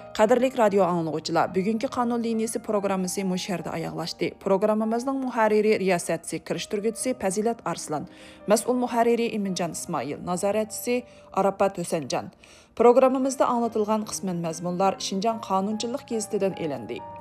Qadrlik radio anglag'uvchilar, bugungi qonun liniyasi programmasi mush yerda oyoqlashdi. Programmamizning muharriri, riyosatchisi, kirishtirguvchisi Fazilat Arslan, mas'ul muharriri Iminjon Ismoil, nazoratchisi Arafat Husanjon. Programmamizda anlatilgan qisman mazmunlar Şinjan qonunchilik gazetidan elindi.